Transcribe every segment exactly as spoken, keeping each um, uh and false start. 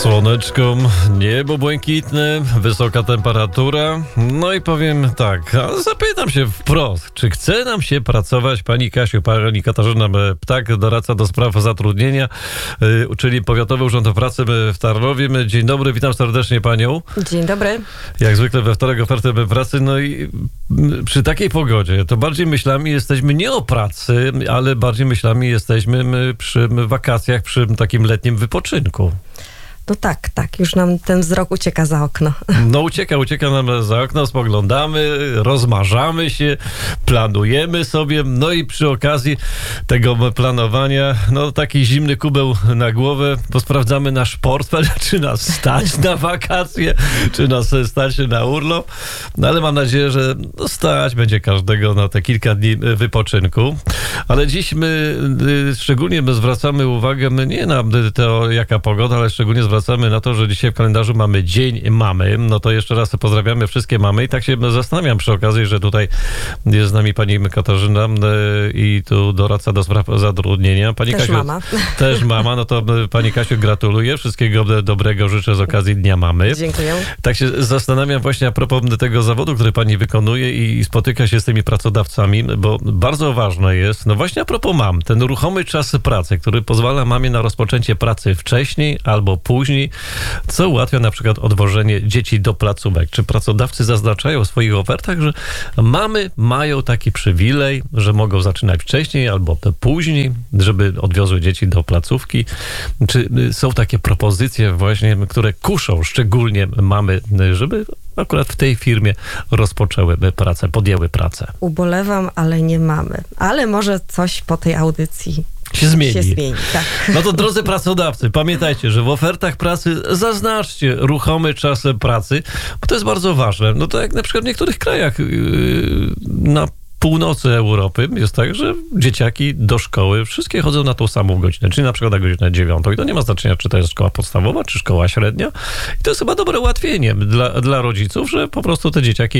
Słoneczko, niebo błękitne, wysoka temperatura. No i powiem tak, a zapytam się wprost, czy chce nam się pracować, pani Kasiu, pani Katarzyna Ptak, doradca do spraw zatrudnienia, yy, czyli Powiatowy Urząd Pracy w Tarnowie. Dzień dobry, witam serdecznie panią. Dzień dobry. Jak zwykle we wtorek ofertę pracy, no i przy takiej pogodzie, to bardziej myślami jesteśmy nie o pracy, ale bardziej myślami jesteśmy przy wakacjach, przy takim letnim wypoczynku. No tak, tak, już nam ten wzrok ucieka za okno. No ucieka, ucieka nam za okno, spoglądamy, rozmarzamy się, planujemy sobie, no i przy okazji tego planowania, no taki zimny kubeł na głowę, bo sprawdzamy nasz portfel, czy nas stać na wakacje, czy nas stać na urlop, no ale mam nadzieję, że no, stać będzie każdego na te kilka dni wypoczynku, ale dziś my szczególnie my zwracamy uwagę nie na to, jaka pogoda, ale szczególnie zwracamy Wracamy na to, że dzisiaj w kalendarzu mamy Dzień Mamy. No to jeszcze raz pozdrawiamy wszystkie mamy i tak się zastanawiam przy okazji, że tutaj jest z nami pani Katarzyna i tu doradca do spraw zatrudnienia. Pani też Kasiu, mama. Też mama. No to pani Kasiu gratuluję. Wszystkiego dobrego życzę z okazji Dnia Mamy. Dziękuję. Tak się zastanawiam właśnie a propos tego zawodu, który pani wykonuje i spotyka się z tymi pracodawcami, bo bardzo ważne jest, no właśnie a propos mam, ten ruchomy czas pracy, który pozwala mamie na rozpoczęcie pracy wcześniej albo później, co ułatwia na przykład odwożenie dzieci do placówek. Czy pracodawcy zaznaczają w swoich ofertach, że mamy mają taki przywilej, że mogą zaczynać wcześniej albo później, żeby odwiozły dzieci do placówki? Czy są takie propozycje właśnie, które kuszą szczególnie mamy, żeby akurat w tej firmie rozpoczęły pracę, podjęły pracę? Ubolewam, ale nie mamy. Ale może coś po tej audycji się zmieni. Się zmieni, tak. No to drodzy pracodawcy, pamiętajcie, że w ofertach pracy zaznaczcie ruchomy czas pracy, bo to jest bardzo ważne. No to jak na przykład w niektórych krajach yy, na północy Europy jest tak, że dzieciaki do szkoły wszystkie chodzą na tą samą godzinę, czyli na przykład na godzinę dziewiątą i to nie ma znaczenia, czy to jest szkoła podstawowa, czy szkoła średnia. I to jest chyba dobre ułatwienie dla, dla rodziców, że po prostu te dzieciaki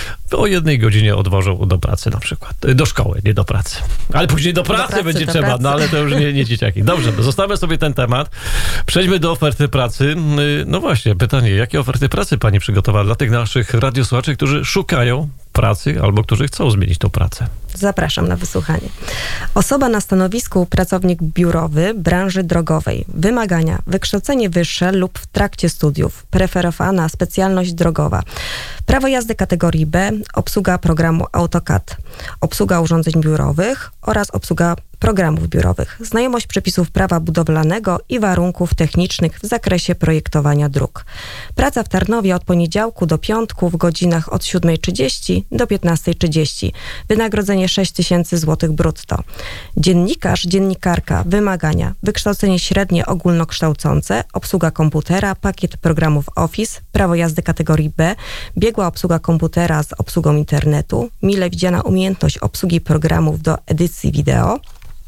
o jednej godzinie odwożą do pracy na przykład. Do szkoły, nie do pracy. Ale później do pracy, do pracy będzie trzeba, pracy. No ale to już nie, nie dzieciaki. Dobrze, zostawmy sobie ten temat. Przejdźmy do oferty pracy. No właśnie, pytanie, jakie oferty pracy pani przygotowała dla tych naszych radiosłuchaczy, którzy szukają pracy albo którzy chcą zmienić tą pracę? Zapraszam na wysłuchanie. Osoba na stanowisku pracownik biurowy branży drogowej. Wymagania: wykształcenie wyższe lub w trakcie studiów. Preferowana specjalność drogowa. Prawo jazdy kategorii B, obsługa programu AutoCAD, obsługa urządzeń biurowych oraz obsługa programów biurowych, znajomość przepisów prawa budowlanego i warunków technicznych w zakresie projektowania dróg. Praca w Tarnowie od poniedziałku do piątku w godzinach od siódma trzydzieści do piętnasta trzydzieści. Wynagrodzenie sześć tysięcy złotych brutto. Dziennikarz, dziennikarka, wymagania: wykształcenie średnie ogólnokształcące, obsługa komputera, pakiet programów Office, prawo jazdy kategorii B, biegła obsługa komputera z obsługą internetu, mile widziana umiejętność obsługi programów do edycji wideo.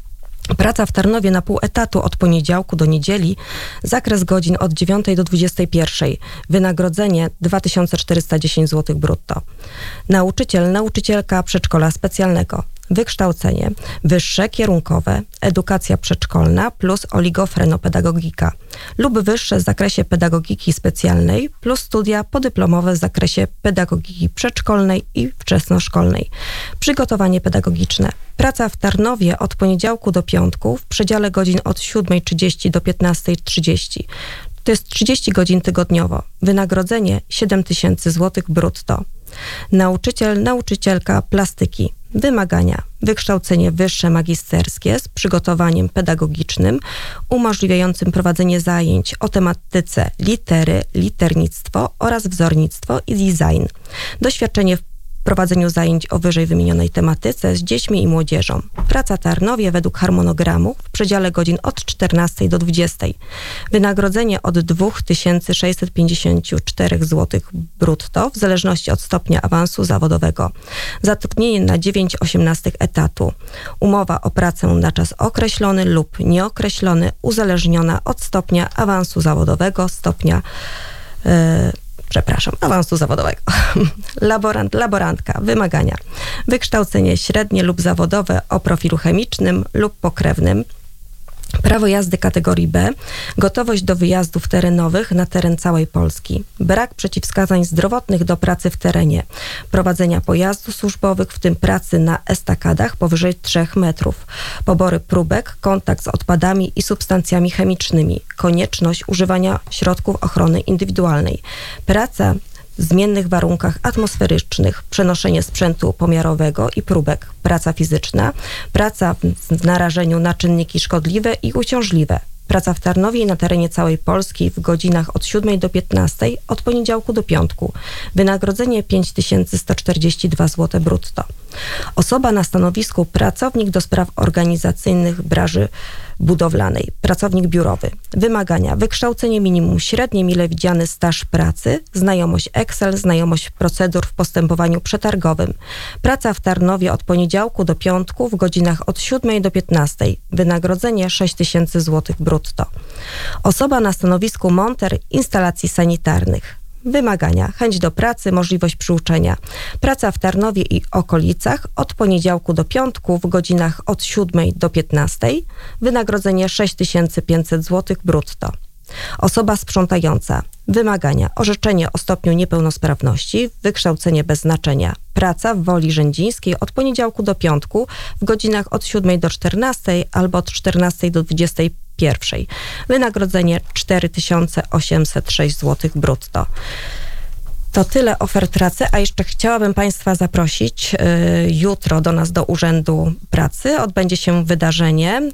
Praca w Tarnowie na pół etatu od poniedziałku do niedzieli, zakres godzin od dziewiątej do dwudziestej pierwszej, wynagrodzenie dwa tysiące czterysta dziesięć złotych brutto. Nauczyciel, nauczycielka przedszkola specjalnego, wykształcenie wyższe, kierunkowe, edukacja przedszkolna plus oligofrenopedagogika lub wyższe w zakresie pedagogiki specjalnej plus studia podyplomowe w zakresie pedagogiki przedszkolnej i wczesnoszkolnej. Przygotowanie pedagogiczne. Praca w Tarnowie od poniedziałku do piątku w przedziale godzin od siódma trzydzieści do piętnasta trzydzieści. To jest trzydzieści godzin tygodniowo. Wynagrodzenie siedem tysięcy złotych brutto. Nauczyciel, nauczycielka plastyki. Wymagania: wykształcenie wyższe magisterskie z przygotowaniem pedagogicznym umożliwiającym prowadzenie zajęć o tematyce litery, liternictwo oraz wzornictwo i design. Doświadczenie w prowadzeniu zajęć o wyżej wymienionej tematyce z dziećmi i młodzieżą. Praca w Tarnowie według harmonogramu w przedziale godzin od czternastej do dwudziestej. Wynagrodzenie od dwa tysiące sześćset pięćdziesiąt cztery złotych brutto w zależności od stopnia awansu zawodowego. Zatrudnienie na dziewięć osiemnastek etatu. Umowa o pracę na czas określony lub nieokreślony uzależniona od stopnia awansu zawodowego, stopnia yy, przepraszam, awansu zawodowego. Laborant, laborantka, wymagania: wykształcenie średnie lub zawodowe o profilu chemicznym lub pokrewnym, Prawo jazdy kategorii B, gotowość do wyjazdów terenowych na teren całej Polski, brak przeciwwskazań zdrowotnych do pracy w terenie, prowadzenia pojazdów służbowych, w tym pracy na estakadach powyżej trzech metrów, pobory próbek, kontakt z odpadami i substancjami chemicznymi, konieczność używania środków ochrony indywidualnej, praca w zmiennych warunkach atmosferycznych, przenoszenie sprzętu pomiarowego i próbek, praca fizyczna, praca w narażeniu na czynniki szkodliwe i uciążliwe, praca w Tarnowie i na terenie całej Polski w godzinach od siódmej do piętnastej, od poniedziałku do piątku. Wynagrodzenie pięć tysięcy sto czterdzieści dwa złote brutto. Osoba na stanowisku pracownik do spraw organizacyjnych branży budowlanej, pracownik biurowy. Wymagania: wykształcenie minimum średnie, mile widziany staż pracy, znajomość Excel, znajomość procedur w postępowaniu przetargowym. Praca w Tarnowie od poniedziałku do piątku w godzinach od siódmej do piętnastej. Wynagrodzenie sześć tysięcy złotych brutto. Osoba na stanowisku monter instalacji sanitarnych. Wymagania: chęć do pracy, możliwość przyuczenia. Praca w Tarnowie i okolicach od poniedziałku do piątku w godzinach od siódmej do piętnastej. Wynagrodzenie sześć tysięcy pięćset złotych brutto. Osoba sprzątająca. Wymagania: orzeczenie o stopniu niepełnosprawności, wykształcenie bez znaczenia. Praca w Woli Rzędzińskiej od poniedziałku do piątku w godzinach od siódmej do czternastej albo od czternastej do dwudziestej pierwszej. Wynagrodzenie cztery tysiące osiemset sześć złotych brutto. To tyle ofert pracy, a jeszcze chciałabym Państwa zaprosić y, jutro do nas do Urzędu Pracy. Odbędzie się wydarzenie